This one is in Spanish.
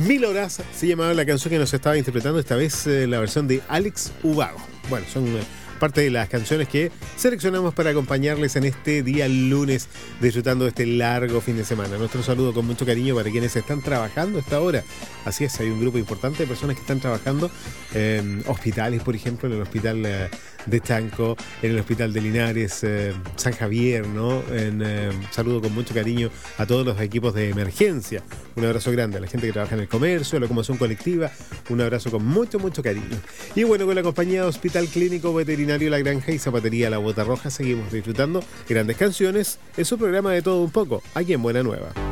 Mil horas se llamaba la canción que nos estaba interpretando, esta vez la versión de Alex Ubago. Bueno, son parte de las canciones que seleccionamos para acompañarles en este día lunes, disfrutando de este largo fin de semana. Nuestro saludo con mucho cariño para quienes están trabajando a esta hora. Así es, hay un grupo importante de personas que están trabajando en hospitales, por ejemplo, en el hospital de Chanco, en el hospital de Linares, San Javier, ¿no? Saludo con mucho cariño a todos los equipos de emergencia. Un abrazo grande a la gente que trabaja en el comercio, la locomoción colectiva. Un abrazo con mucho, mucho cariño. Y bueno, con la compañía Hospital Clínico Veterinario La Granja y Zapatería La Bota Roja seguimos disfrutando grandes canciones en su programa de todo un poco, aquí en Buena Nueva.